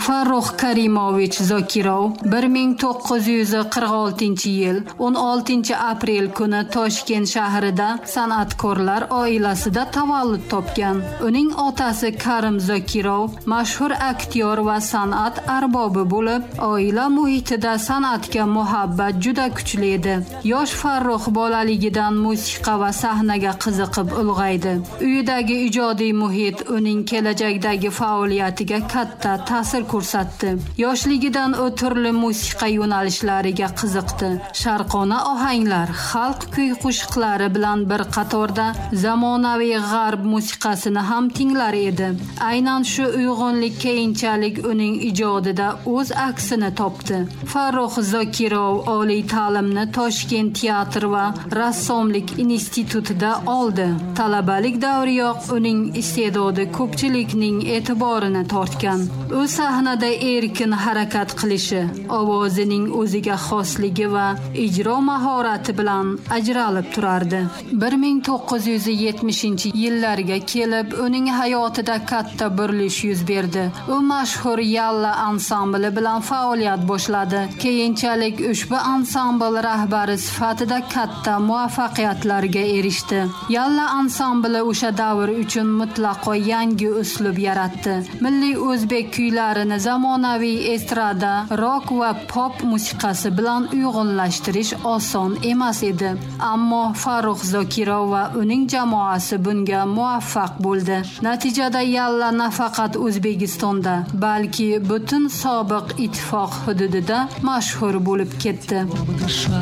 Farruh Karimovich Zokirov 1946-yil 16-aprel kuni Toshkent shahrida san'atkorlar oilasida tavallud topgan. Uning otasi Karim Zokirov mashhur aktyor va san'at arbobi bo'lib, oila muhitida san'atga muhabbat juda kuchli edi. Yosh Farruh bolaligidan musiqa va sahnaga qiziqib ulg'aydi. Uyidagi ijodiy muhit uning kelajakdagi faoliyatiga katta ta'sir ko'rsatdi. Yoshligidan u turli musiqa yo'nalishlariga qiziqdi. Sharqona ohanglar, xalq kuy-qo'shiqlari bilan bir qatorda zamonaviy g'arb musiqasini ham tinglar edi. Aynan shu uyg'unlik keyinchalik uning ijodida o'z aksini topdi. Farruh Zokirov oliy ta'limni Toshkent teatr va rassomlik institutida oldi. Talabalik davriyoq uning iste'dodi ko'pchilikning e'tiborini tortgan. U sahnada erkin harakat qilishi, ovozining o'ziga xosligi va ijro mahorati bilan ajralib turardi. 1970-yillarga kelib uning hayotida katta burilish yuz berdi. U mashhur Yalla ansambli bilan faoliyat boshladi. Keyinchalik ushbu ansambl rahbari sifatida katta muvaffaqiyatlarga erishdi. Yalla ansambli o'sha davr uchun mutlaqo yangi uslub yaratdi. Milliy o'zbek kuylarini zamonaviy estrada, rock va pop musiqasi bilan uyg'unlashtirish oson emas edi. Ammo Farruh Zokirov va uning jamoasi bunga muvaffaq bo'ldi. Natijada Yalla nafaqat O'zbekistonda, balki butun sobiq ittifoq hududida mashhur bo'lib ketdi.